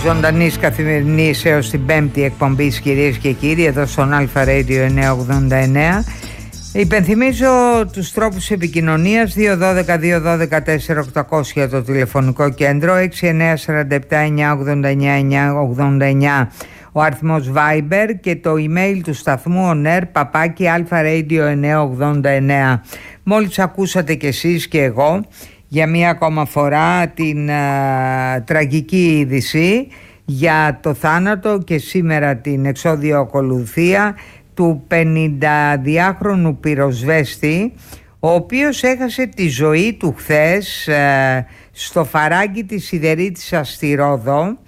ζωντανής καθημερινής έως την 5η εκπομπής, κυρίες και κύριοι, εδώ στον Αλφα Radio 989. Υπενθυμίζω τους τρόπους επικοινωνίας: 212-212-4800 το τηλεφωνικό κέντρο, 6947-989-989 ο αριθμός Viber και το email του σταθμού oner@alfaradio989. Μόλις ακούσατε κι εσείς και εγώ για μία ακόμα φορά την τραγική είδηση για το θάνατο και σήμερα την εξώδιο ακολουθία του 52χρονου πυροσβέστη, ο οποίος έχασε τη ζωή του χθες στο φαράγγι της Σιδερίτισσας στη Ρόδο,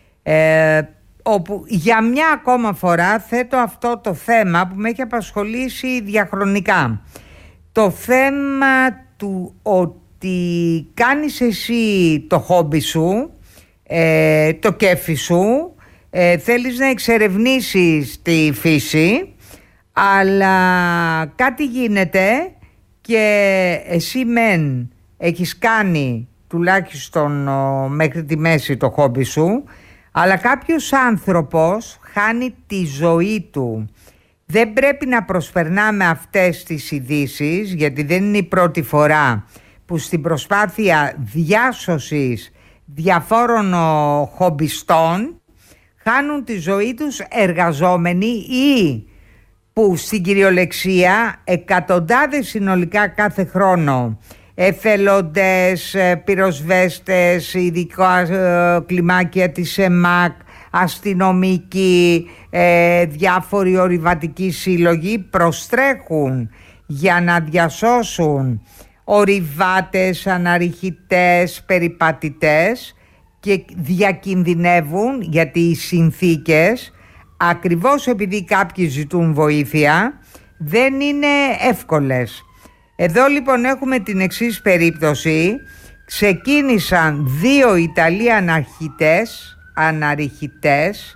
όπου για μια ακόμα φορά θέτω αυτό το θέμα που με έχει απασχολήσει διαχρονικά. Το θέμα του ότι κάνεις εσύ το χόμπι σου, το κέφι σου, θέλεις να εξερευνήσεις τη φύση, αλλά κάτι γίνεται και εσύ μεν έχεις κάνει τουλάχιστον μέχρι τη μέση το χόμπι σου, αλλά κάποιος άνθρωπος χάνει τη ζωή του. Δεν πρέπει να προσπερνάμε αυτές τις ειδήσεις, γιατί δεν είναι η πρώτη φορά που στην προσπάθεια διάσωσης διαφόρων χομπιστών χάνουν τη ζωή τους εργαζόμενοι ή που στην κυριολεξία εκατοντάδες συνολικά κάθε χρόνο, εθελοντές, πυροσβέστες, ειδικά κλιμάκια της ΕΜΑΚ, αστυνομικοί, διάφοροι ορειβατικοί σύλλογοι προστρέχουν για να διασώσουν ορειβάτες, αναρριχητές, περιπατητές και διακινδυνεύουν, γιατί οι συνθήκες, ακριβώς επειδή κάποιοι ζητούν βοήθεια, δεν είναι εύκολες. Εδώ λοιπόν έχουμε την εξής περίπτωση. Ξεκίνησαν 2 Ιταλοί αναρριχητές,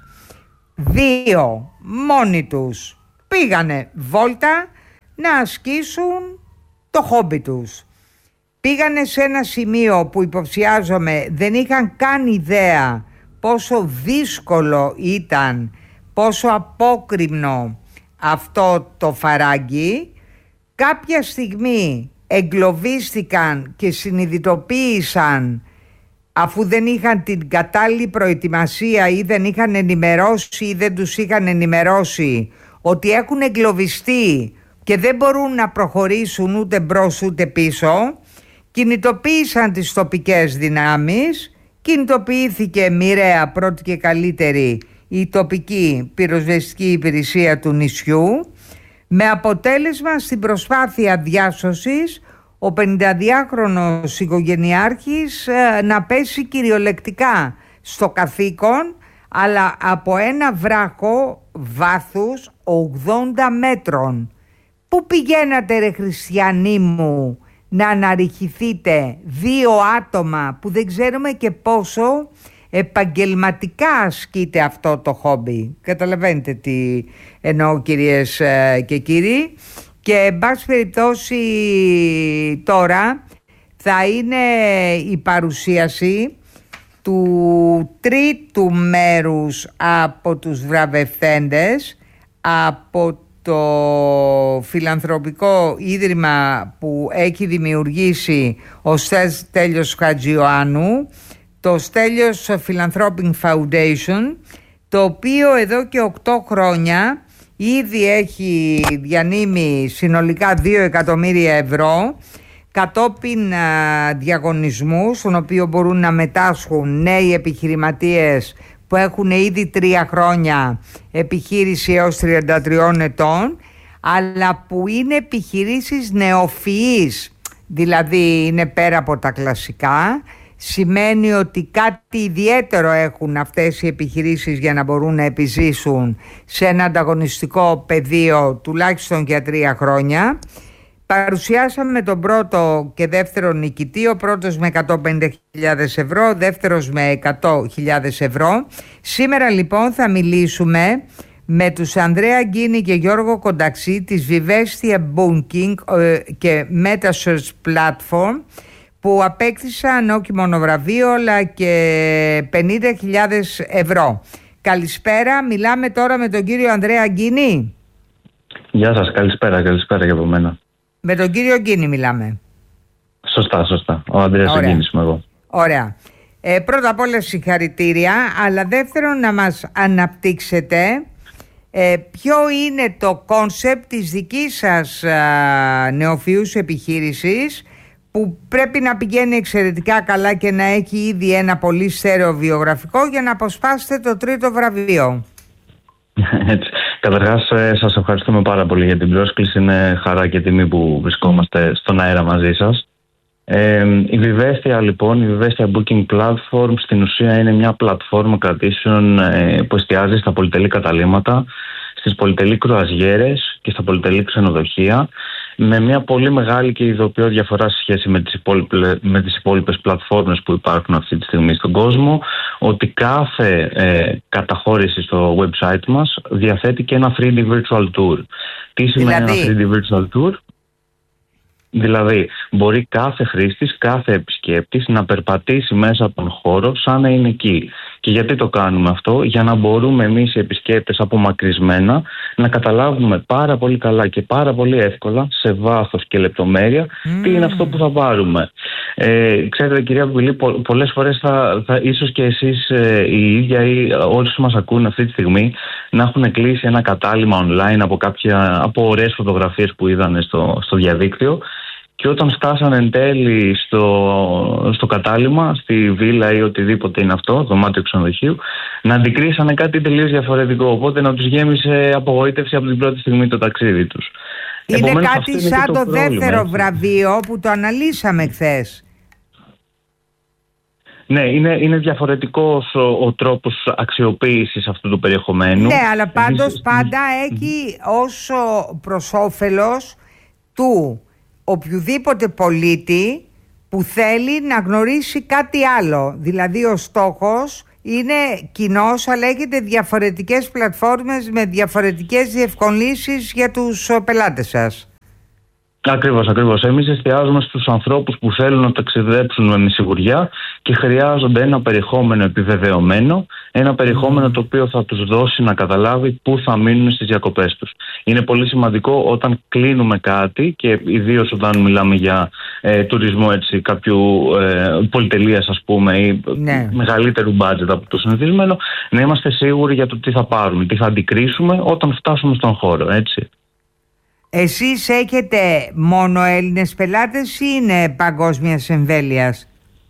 2 μόνοι τους πήγανε βόλτα να ασκήσουν το χόμπι τους. Πήγανε σε ένα σημείο που υποψιάζομαι δεν είχαν καν ιδέα πόσο δύσκολο ήταν, πόσο απόκρημνο αυτό το φαράγγι. Κάποια στιγμή εγκλωβίστηκαν και συνειδητοποίησαν, αφού δεν είχαν την κατάλληλη προετοιμασία ή δεν είχαν ενημερώσει ή δεν τους είχαν ενημερώσει, ότι έχουν εγκλωβιστεί και δεν μπορούν να προχωρήσουν ούτε μπρος ούτε πίσω. Κινητοποίησαν τις τοπικές δυνάμεις, κινητοποιήθηκε μοιραία πρώτη και καλύτερη η τοπική πυροσβεστική υπηρεσία του νησιού, με αποτέλεσμα στην προσπάθεια διάσωσης ο 52χρονος οικογενειάρχης να πέσει κυριολεκτικά στο καθήκον, αλλά από ένα βράχο βάθους 80 μέτρων. Πού πηγαίνατε ρε χριστιανοί μου να αναρριχηθείτε 2 άτομα που δεν ξέρουμε και πόσο επαγγελματικά ασκείται αυτό το χόμπι? Καταλαβαίνετε τι εννοώ, κυρίες και κύριοι. Και εν πάση περιπτώσει τώρα θα είναι η παρουσίαση του τρίτου μέρους από τους βραβευθέντες από το φιλανθρωπικό ίδρυμα που έχει δημιουργήσει ο Στέλιος Χατζιωάννου, το Στέλιος Philanthropic Foundation, το οποίο εδώ και 8 χρόνια ήδη έχει διανύμει συνολικά 2 εκατομμύρια ευρώ κατόπιν διαγωνισμού, στον οποίο μπορούν να μετάσχουν νέοι επιχειρηματίες που έχουν ήδη 3 χρόνια επιχείρηση έως 33 ετών, αλλά που είναι επιχειρήσεις νεοφυείς, δηλαδή είναι πέρα από τα κλασικά. Σημαίνει ότι κάτι ιδιαίτερο έχουν αυτές οι επιχειρήσεις για να μπορούν να επιζήσουν σε ένα ανταγωνιστικό πεδίο τουλάχιστον για 3 χρόνια. Παρουσιάσαμε τον πρώτο και δεύτερο νικητή, ο πρώτος με 150.000 ευρώ, ο δεύτερος με 100.000 ευρώ. Σήμερα λοιπόν θα μιλήσουμε με τους Ανδρέα Γκίνη και Γιώργο Κονταξή της Vivestia Booking και MetaSearch Platform, που απέκτησαν όχι μόνο βραβείο αλλά και 50.000 ευρώ. Καλησπέρα, μιλάμε τώρα με τον κύριο Ανδρέα Γκίνη. Γεια σας, καλησπέρα και από μένα. Με τον κύριο Γκίνη μιλάμε. Σωστά. Ο Ανδρέας Γκίνης είμαι εγώ. Ωραία. Πρώτα απ' όλα συγχαρητήρια, αλλά δεύτερον να μας αναπτύξετε ποιο είναι το κόνσεπτ της δικής σας νεοφυούς επιχείρησης που πρέπει να πηγαίνει εξαιρετικά καλά και να έχει ήδη ένα πολύ στέρεο βιογραφικό για να αποσπάσετε το 3ο βραβείο. Έτσι. Καταρχάς σας ευχαριστούμε πάρα πολύ για την πρόσκληση. Είναι χαρά και τιμή που βρισκόμαστε στον αέρα μαζί σας. Η Vivestia λοιπόν, η Vivestia Booking Platform στην ουσία είναι μια πλατφόρμα κρατήσεων που εστιάζει στα πολυτελή καταλύματα, στις πολυτελή κρουαζιέρες και στα πολυτελή ξενοδοχεία, με μια πολύ μεγάλη και ειδοποιώ διαφορά σε σχέση με τις υπόλοιπες πλατφόρμες που υπάρχουν αυτή τη στιγμή στον κόσμο, ότι κάθε καταχώρηση στο website μας διαθέτει και ένα 3D Virtual Tour. Τι σημαίνει ένα 3D Virtual Tour? Δηλαδή, μπορεί κάθε χρήστης, κάθε επισκέπτης να περπατήσει μέσα από τον χώρο σαν να είναι εκεί. Και γιατί το κάνουμε αυτό? Για να μπορούμε εμείς οι επισκέπτες απομακρυσμένα να καταλάβουμε πάρα πολύ καλά και πάρα πολύ εύκολα, σε βάθος και λεπτομέρεια, τι είναι αυτό που θα πάρουμε. Ξέρετε, κυρία Πουλή, πολλές φορές θα ίσως και εσείς οι ίδια ή όσοι μας ακούν αυτή τη στιγμή να έχουν κλείσει ένα κατάλημα online από ωραίες φωτογραφίες που είδανε στο διαδίκτυο. Και όταν φτάσαν εν τέλει στο κατάλημα, στη βίλα ή οτιδήποτε είναι αυτό, δωμάτιο ξενοδοχείου, να αντικρίσανε κάτι τελείως διαφορετικό. Οπότε να τους γέμισε απογοήτευση από την πρώτη στιγμή το ταξίδι τους. Είναι κάτι σαν το δεύτερο βραβείο που το αναλύσαμε χθες. Ναι, είναι διαφορετικός ο τρόπος αξιοποίησης αυτού του περιεχομένου. Ναι, αλλά πάντως πάντα έχει ως προς όφελος του οποιουδήποτε πολίτη που θέλει να γνωρίσει κάτι άλλο. Δηλαδή ο στόχος είναι κοινός, αλλά έχετε διαφορετικές πλατφόρμες με διαφορετικές διευκολύνσεις για τους πελάτες σας. Ακριβώς. Εμείς εστιάζουμε στους ανθρώπους που θέλουν να ταξιδέψουν με σιγουριά και χρειάζονται ένα περιεχόμενο επιβεβαιωμένο, ένα περιεχόμενο το οποίο θα τους δώσει να καταλάβει πού θα μείνουν στις διακοπές τους. Είναι πολύ σημαντικό όταν κλείνουμε κάτι, και ιδίως όταν μιλάμε για τουρισμό κάποιου πολυτελείας ας πούμε, ή μεγαλύτερου budget από το συνηθισμένο, να είμαστε σίγουροι για το τι θα πάρουμε, τι θα αντικρίσουμε όταν φτάσουμε στον χώρο, έτσι. Εσείς έχετε μόνο Έλληνες πελάτες ή είναι παγκόσμιας εμβέλειας?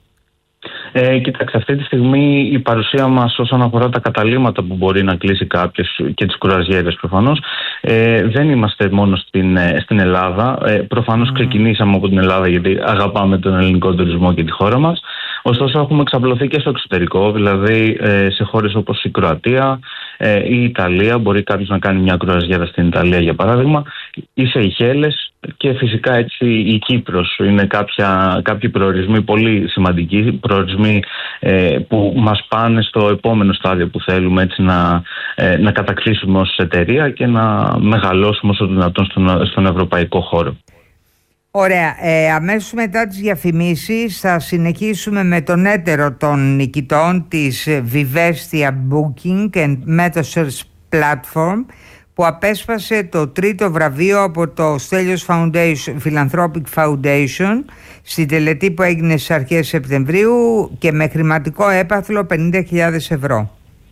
Κοίταξε, αυτή τη στιγμή η παρουσία μας όσον αφορά τα καταλύματα που μπορεί να κλείσει κάποιος και τις κουραζιέρες προφανώς, δεν είμαστε μόνο στην Ελλάδα. Προφανώς ξεκινήσαμε από την Ελλάδα γιατί αγαπάμε τον ελληνικό τουρισμό και τη χώρα μας. Ωστόσο έχουμε εξαπλωθεί και στο εξωτερικό, δηλαδή σε χώρες όπως η Κροατία, η Ιταλία. Μπορεί κάποιος να κάνει μια κρουαζιέρα στην Ιταλία για παράδειγμα, οι Σεϊχέλες και φυσικά έτσι η Κύπρος. Είναι κάποιοι προορισμοί πολύ σημαντικοί, προορισμοί που μας πάνε στο επόμενο στάδιο που θέλουμε έτσι να κατακτήσουμε ως εταιρεία και να μεγαλώσουμε όσο δυνατόν στον ευρωπαϊκό χώρο. Ωραία. Αμέσως μετά τις διαφημίσεις θα συνεχίσουμε με τον έτερο των νικητών της Vivestia Booking and Metasearch Platform, που απέσπασε το 3ο βραβείο από το Stelios Philanthropic Foundation στην τελετή που έγινε στις αρχές Σεπτεμβρίου και με χρηματικό έπαθλο 50.000 ευρώ.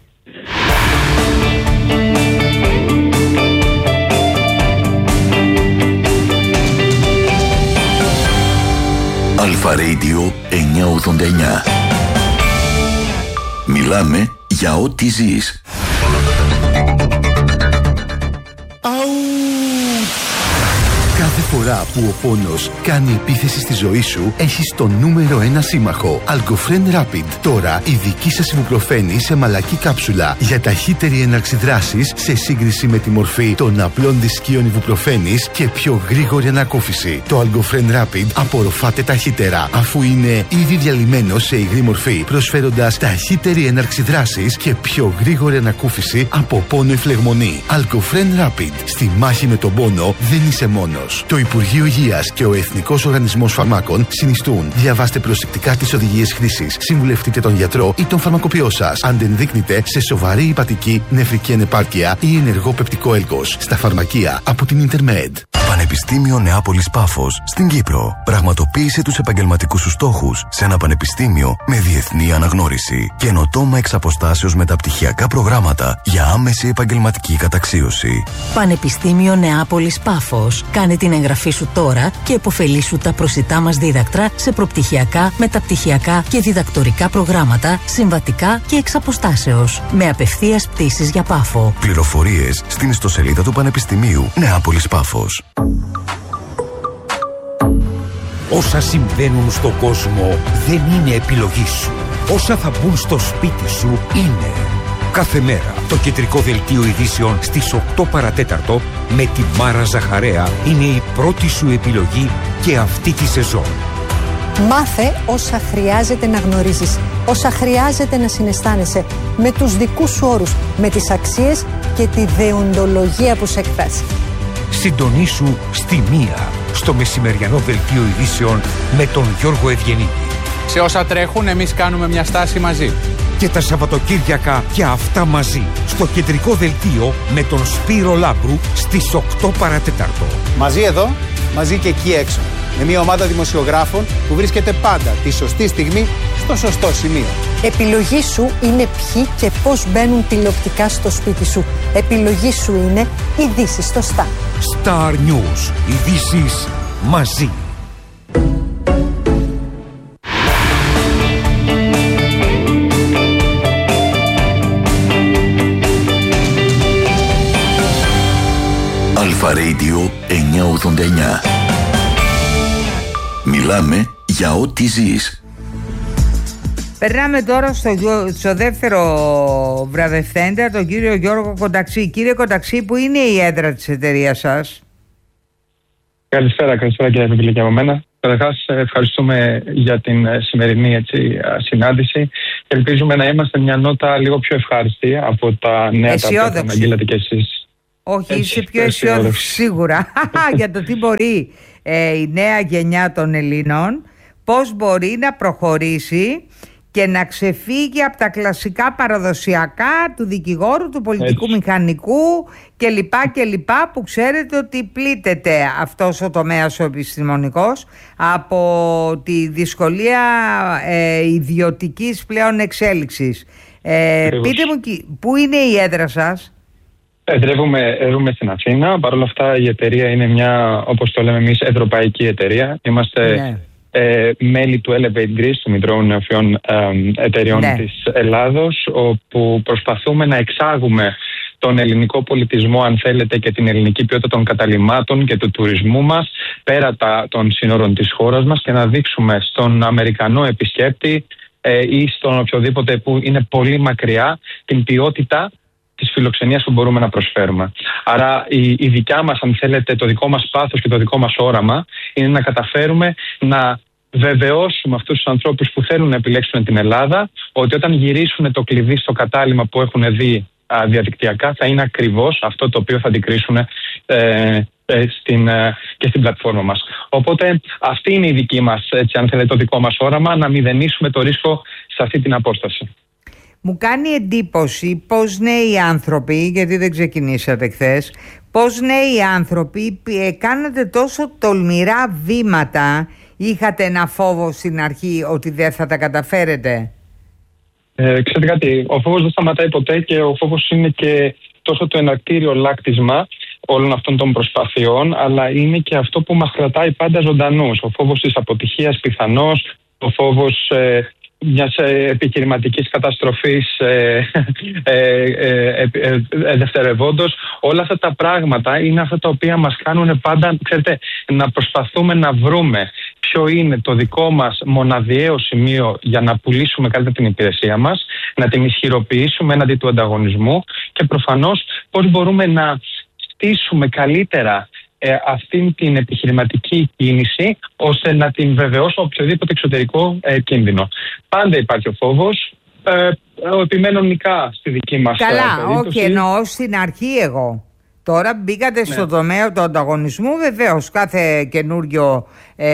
Αλφα Radio 989. Μιλάμε για ό,τι ζεις. Κάθε φορά που ο πόνος κάνει επίθεση στη ζωή σου, έχεις το νούμερο 1 σύμμαχο. Algofren Rapid. Τώρα η δική σας ιβουπροφένη σε μαλακή κάψουλα για ταχύτερη έναρξη δράσης σε σύγκριση με τη μορφή των απλών δισκίων ιβουπροφένης και πιο γρήγορη ανακούφιση. Το Algofren Rapid απορροφάται ταχύτερα, αφού είναι ήδη διαλυμένο σε υγρή μορφή, προσφέροντας ταχύτερη έναρξη δράσης και πιο γρήγορη ανακούφιση από πόνο ή φλεγμονή. Algofren Rapid. Στη μάχη με τον πόνο δεν είσαι μόνος. Το Το Υπουργείο Υγείας και ο Εθνικός Οργανισμός Φαρμάκων συνιστούν. Διαβάστε προσεκτικά τις οδηγίες χρήσης. Συμβουλευτείτε τον γιατρό ή τον φαρμακοποιό σας. Αν ενδείκνυται σε σοβαρή υπατική, νεφρική ανεπάρκεια ή ενεργό πεπτικό έλκος. Στα φαρμακεία από την Intermed. Πανεπιστήμιο Νεάπολης Πάφος στην Κύπρο. Πραγματοποίησε τους επαγγελματικούς σου στόχους σε ένα πανεπιστήμιο με διεθνή αναγνώριση. Καινοτόμα εξ αποστάσεως μεταπτυχιακά προγράμματα για άμεση επαγγελματική καταξίωση. Πανεπιστήμιο Νεάπολης Πάφος. Κάνε την εγγραφή σου τώρα και επωφελήσου τα προσιτά μας δίδακτρα σε προπτυχιακά, μεταπτυχιακά και διδακτορικά προγράμματα, συμβατικά και εξ αποστάσεως. Με απευθείας πτήσεις για Πάφο. Πληροφορίες στην ιστοσελίδα του Πανεπιστημίου Νεάπολης Πάφος. Όσα συμβαίνουν στον κόσμο δεν είναι επιλογή σου. Όσα θα μπουν στο σπίτι σου είναι. Κάθε μέρα το κεντρικό δελτίο ειδήσεων στις 8 παρατέταρτο με τη Μάρα Ζαχαρέα είναι η πρώτη σου επιλογή και αυτή τη σεζόν. Μάθε όσα χρειάζεται να γνωρίζεις, όσα χρειάζεται να συναισθάνεσαι, με τους δικούς σου όρους, με τις αξίες και τη δεοντολογία που σε εκφράζει. Συντονίσου στη 1 στο μεσημεριανό δελτίο ειδήσεων με τον Γιώργο Ευγενίδη. Σε όσα τρέχουν εμείς κάνουμε μια στάση μαζί. Και τα Σαββατοκύριακα και αυτά μαζί στο κεντρικό δελτίο με τον Σπύρο Λάμπρου στις 8 παρατέταρτο. Μαζί εδώ, μαζί και εκεί έξω. Με μια ομάδα δημοσιογράφων που βρίσκεται πάντα τη σωστή στιγμή στο σωστό σημείο. Επιλογή σου είναι ποιοι και πώς μπαίνουν τηλεοπτικά στο σπίτι σου. Επιλογή σου είναι ειδήσεις στο Star. Star News. Ειδήσεις μαζί. Αλφα Radio 989. Μιλάμε για ό,τι ζεις. Περνάμε τώρα στο δεύτερο βραβευθέντα, τον κύριο Γιώργο Κονταξή. Κύριε Κονταξή, που είναι η έδρα της εταιρείας σας? Καλησπέρα κύριε Επιπηλή και από μένα. Καταρχάς, ευχαριστούμε για την σημερινή συνάντηση και ελπίζουμε να είμαστε μια νότα λίγο πιο ευχάριστη από τα νέα τα οποία αναγγείλατε κι εσείς. Όχι, είσαι πιο αισιόδοξη σίγουρα για το τι μπορεί η νέα γενιά των Ελλήνων, πώς μπορεί να προχωρήσει και να ξεφύγει από τα κλασικά παραδοσιακά του δικηγόρου, του πολιτικού μηχανικού κλπ. Που ξέρετε ότι πλήττεται αυτός ο τομέας ο επιστημονικός από τη δυσκολία ιδιωτικής πλέον εξέλιξης. Πείτε μου, πού είναι η έδρα σας? Εδρεύουμε στην Αθήνα. Παρ' όλα αυτά η εταιρεία είναι μια, όπως το λέμε εμείς, ευρωπαϊκή εταιρεία. Είμαστε μέλη του Elevate Greece, του Μητρώου Νεοφυών Εταιριών της Ελλάδος, όπου προσπαθούμε να εξάγουμε τον ελληνικό πολιτισμό, αν θέλετε, και την ελληνική ποιότητα των καταλυμάτων και του τουρισμού μας πέρα των σύνορων της χώρας μας και να δείξουμε στον Αμερικανό επισκέπτη ή στον οποιοδήποτε που είναι πολύ μακριά την ποιότητα της φιλοξενίας που μπορούμε να προσφέρουμε. Άρα η δικιά μας, αν θέλετε, το δικό μας πάθος και το δικό μας όραμα είναι να καταφέρουμε να βεβαιώσουμε αυτούς τους ανθρώπους που θέλουν να επιλέξουν την Ελλάδα ότι όταν γυρίσουν το κλειδί στο κατάλημα που έχουν δει διαδικτυακά θα είναι ακριβώς αυτό το οποίο θα αντικρίσουν και στην πλατφόρμα μας. Οπότε αυτή είναι η δική μας, έτσι, αν θέλετε, το δικό μας όραμα, να μηδενίσουμε το ρίσκο σε αυτή την απόσταση. Μου κάνει εντύπωση πώς νέοι άνθρωποι, γιατί δεν ξεκινήσατε χθες, πώς νέοι άνθρωποι κάνατε τόσο τολμηρά βήματα. Είχατε ένα φόβο στην αρχή ότι δεν θα τα καταφέρετε? Ξέρετε κάτι, ο φόβος δεν σταματάει ποτέ και ο φόβος είναι και τόσο το εναρκτήριο λάκτισμα όλων αυτών των προσπαθειών, αλλά είναι και αυτό που μας κρατάει πάντα ζωντανούς. Ο φόβος της αποτυχίας πιθανώς, ο φόβος μιας επιχειρηματικής καταστροφής δευτερευόντως. Όλα αυτά τα πράγματα είναι αυτά τα οποία μας κάνουν πάντα, ξέρετε, να προσπαθούμε να βρούμε ποιο είναι το δικό μας μοναδιαίο σημείο για να πουλήσουμε καλύτερα την υπηρεσία μας, να την ισχυροποιήσουμε έναντι του ανταγωνισμού και προφανώς πώς μπορούμε να στήσουμε καλύτερα αυτήν την επιχειρηματική κίνηση ώστε να την βεβαιώσουμε οποιοδήποτε εξωτερικό κίνδυνο. Πάντα υπάρχει ο φόβος, επιμένω νικά στη δική μας περίπτωση. Καλά, όχι, εννοώ στην αρχή εγώ. Τώρα μπήκατε στον τομέα του ανταγωνισμού, βεβαίως κάθε καινούριο,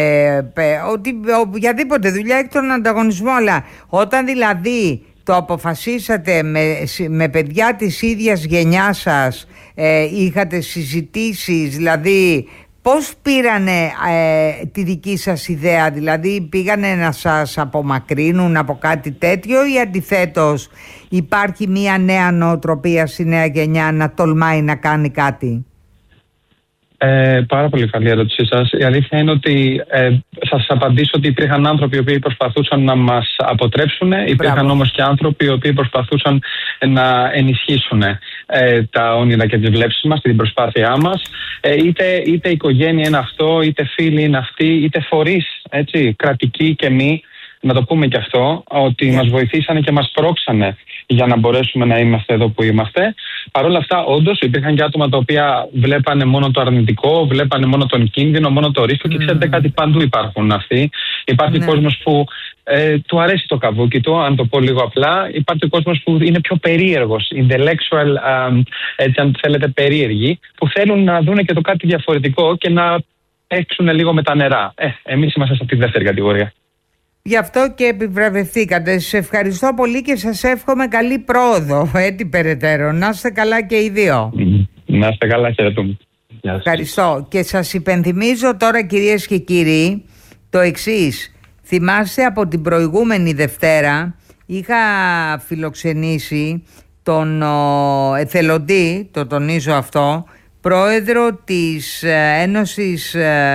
οποιαδήποτε δουλειά έχει τον ανταγωνισμό, αλλά όταν δηλαδή το αποφασίσατε με παιδιά της ίδιας γενιάς σας, είχατε συζητήσεις, δηλαδή πώς πήρανε τη δική σας ιδέα, δηλαδή πήγανε να σας απομακρύνουν από κάτι τέτοιο ή αντιθέτως υπάρχει μια νέα νοοτροπία στη νέα γενιά να τολμάει να κάνει κάτι? Πάρα πολύ καλή ερώτησή σας. Η αλήθεια είναι ότι θα σας απαντήσω ότι υπήρχαν άνθρωποι οι οποίοι προσπαθούσαν να μας αποτρέψουν, υπήρχαν όμως και άνθρωποι οι οποίοι προσπαθούσαν να ενισχύσουν τα όνειρα και τις βλέψεις μας, την προσπάθειά μας. Είτε η οικογένεια είναι αυτό, είτε φίλοι είναι αυτοί, είτε φορείς, έτσι, κρατικοί και μη, να το πούμε και αυτό, ότι μας βοηθήσανε και μας πρόξανε για να μπορέσουμε να είμαστε εδώ που είμαστε. Παρ' όλα αυτά, όντως υπήρχαν και άτομα τα οποία βλέπανε μόνο το αρνητικό, βλέπανε μόνο τον κίνδυνο, μόνο το ρίσκο. Και ξέρετε κάτι, παντού υπάρχουν αυτοί. Υπάρχει κόσμος που του αρέσει το καβούκι του, αν το πω λίγο απλά. Υπάρχει κόσμος που είναι πιο περίεργος, intellectual, έτσι αν θέλετε, περίεργοι, που θέλουν να δουν και το κάτι διαφορετικό και να παίξουν λίγο με τα νερά. Εμείς είμαστε σε αυτή τη δεύτερη κατηγορία. Γι' αυτό και επιβραβευθήκατε. Σας ευχαριστώ πολύ και σας εύχομαι καλή πρόοδο, έτσι περαιτέρω. Να είστε καλά και οι δύο. Να είστε καλά, χαιρετούμε. Ευχαριστώ. Και σας υπενθυμίζω τώρα, κυρίες και κύριοι, το εξής. Θυμάστε, από την προηγούμενη Δευτέρα είχα φιλοξενήσει τον εθελοντή, το τονίζω αυτό, πρόεδρο της Ένωσης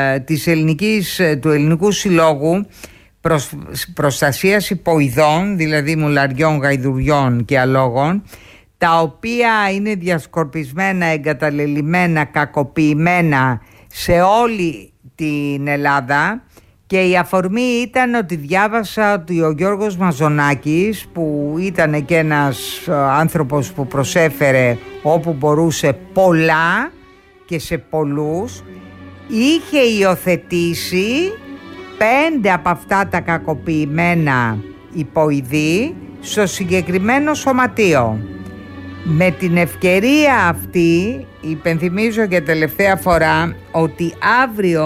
του Ελληνικού Συλλόγου Προστασίας Υποειδών, δηλαδή μουλαριών, γαϊδουριών και αλόγων, τα οποία είναι διασκορπισμένα, εγκαταλελειμμένα, κακοποιημένα σε όλη την Ελλάδα. Και η αφορμή ήταν ότι διάβασα ότι ο Γιώργος Μαζονάκης, που ήταν και ένας άνθρωπος που προσέφερε όπου μπορούσε πολλά και σε πολλούς, είχε υιοθετήσει 5 από αυτά τα κακοποιημένα υποειδή στο συγκεκριμένο σωματείο. Με την ευκαιρία αυτή υπενθυμίζω για τελευταία φορά ότι αύριο